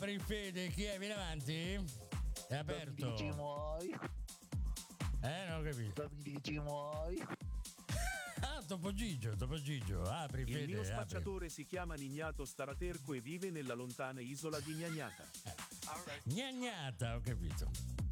Apri Fede, chi è? Vieni avanti. È aperto. Non ho capito. Topo Gigio. Apri Fede. Il mio spacciatore si chiama Nignato Staraterco e vive nella lontana isola di Gnagnata. Gnagnata, ho capito.